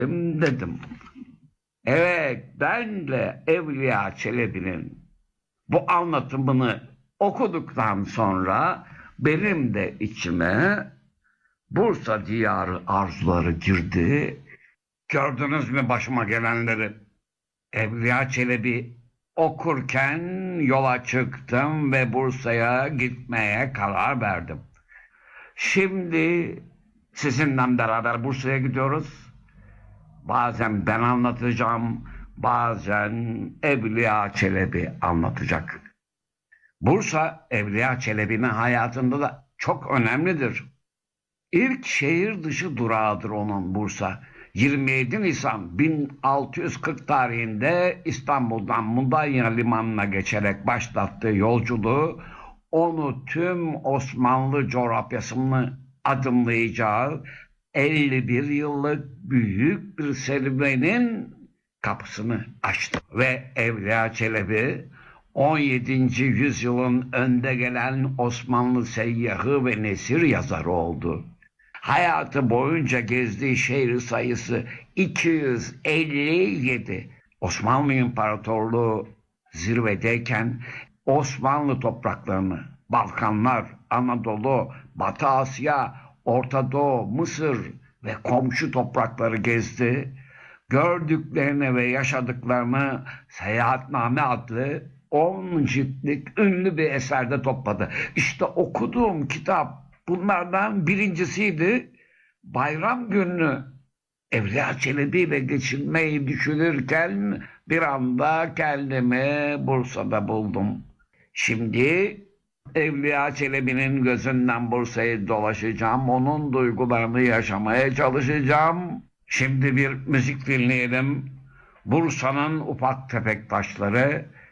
dedim. Evet, ben de Evliya Çelebi'nin bu anlatımını okuduktan sonra benim de içime Bursa diyarı arzuları girdi. Gördünüz mü başıma gelenleri? Evliya Çelebi okurken yola çıktım ve Bursa'ya gitmeye karar verdim. Şimdi sizinle beraber Bursa'ya gidiyoruz. Bazen ben anlatacağım, bazen Evliya Çelebi anlatacak. Bursa, Evliya Çelebi'nin hayatında da çok önemlidir. İlk şehir dışı durağıdır onun Bursa. 27 Nisan 1640 tarihinde İstanbul'dan Mudanya limanına geçerek başlattığı yolculuğu onu tüm Osmanlı coğrafyasını adımlayacağı 51 yıllık büyük bir serüvenin kapısını açtı. Ve Evliya Çelebi 17. yüzyılın önde gelen Osmanlı seyyahı ve nesir yazarı oldu. Hayatı boyunca gezdiği şehir sayısı 257. Osmanlı İmparatorluğu zirvedeyken Osmanlı topraklarını, Balkanlar, Anadolu, Batı Asya, Orta Doğu, Mısır ve komşu toprakları gezdi. Gördüklerini ve yaşadıklarını Seyahatname adlı 10 ciltlik ünlü bir eserde topladı. İşte okuduğum kitap bunlardan birincisiydi. Bayram günü Evliya Çelebi ile geçinmeyi düşünürken bir anda kendimi Bursa'da buldum. Şimdi Evliya Çelebi'nin gözünden Bursa'yı dolaşacağım. Onun duygularını yaşamaya çalışacağım. Şimdi bir müzik dinleyelim. Bursa'nın ufak tefek taşları